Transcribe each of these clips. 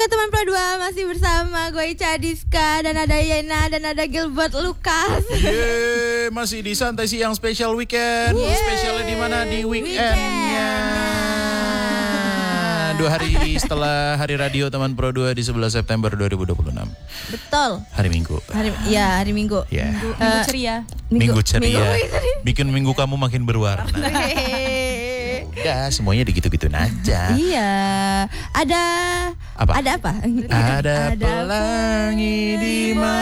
Oke teman Pro 2, masih bersama gue Ica Diska dan ada Yena dan ada Gilbert Lucas. Yeay, masih di Santai Siang Special Weekend. Spesialnya di mana? Di weekendnya. 2 hari setelah Hari Radio Teman Pro 2 di 11 September 2026. Betul. Hari Minggu. Hari Minggu. Ya. Minggu ceria. Minggu ceria. Bikin minggu kamu makin berwarna. Udah, semuanya digitu-gituin aja. Iya. Ada apa? Ada apa? Ada pelangi di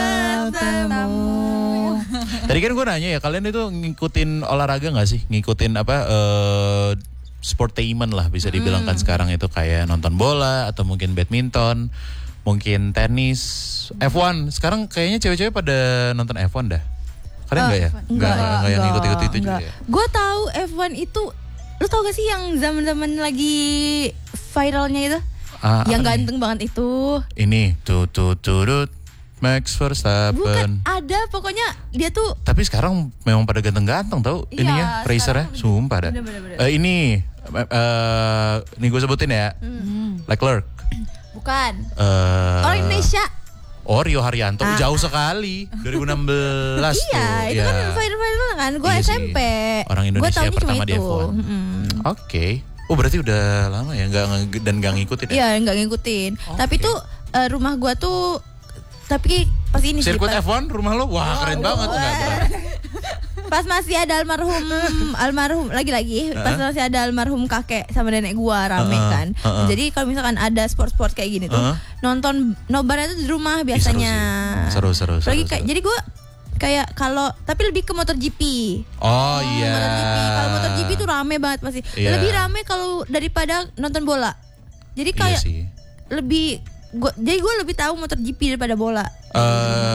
matamu. Tadi kan gue nanya ya, kalian itu ngikutin olahraga gak sih? Ngikutin apa, sportainment lah bisa dibilangkan sekarang itu, kayak nonton bola atau mungkin badminton, mungkin tenis, F1. Sekarang kayaknya cewek-cewek pada nonton F1 dah. Kalian enggak ya? Enggak yang ngikut-ngikut itu juga ya? Gue tahu F1 itu, lu tau gak sih yang zaman-zaman lagi viralnya itu? Yang ganteng banget itu. Ini tutut Max Verstappen. Bukan, ada pokoknya dia tuh. Tapi sekarang memang pada ganteng-ganteng tau. Iya, ininya racernya, sumpah dah. Ini gue sebutin ya. Leclerc. Bukan. Orang Indonesia. Rio Haryanto, jauh sekali 2016 iya, tuh. Itu kan viral kan. Gue Iya SMP. Sih. Orang Indonesia pertama di F1. Oke. Oh berarti udah lama ya nggak ngikutin ya? Iya nggak ngikutin. Tapi tuh rumah gue tuh, tapi pas ini sirkuit F1 rumah lo, wah keren banget. Pas masih ada almarhum lagi-lagi, pas masih ada almarhum kakek sama nenek gua rame kan. Jadi kalau misalkan ada sport-sport kayak gini tuh, nonton nobarnya tuh di rumah biasanya. Seru. Lagi kayak, jadi gua kayak kalau tapi lebih ke MotoGP. Oh iya. MotoGP. Kalau MotoGP tuh rame banget pasti. Yeah. Lebih rame kalau daripada nonton bola. Jadi kayak lebih jadi gue lebih tahu MotoGP daripada bola.